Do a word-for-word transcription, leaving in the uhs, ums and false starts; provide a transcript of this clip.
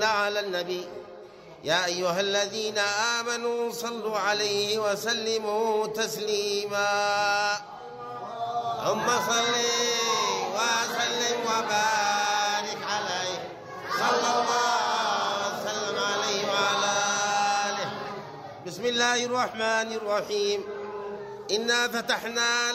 على النبي يا أيها الذين آمنوا صلوا عليه وسلموا تسليما. ثم صل وسلم وبارك عليه صلى الله وسلم عليه وعلى آله. بسم الله الرحمن الرحيم. إنا فتحنا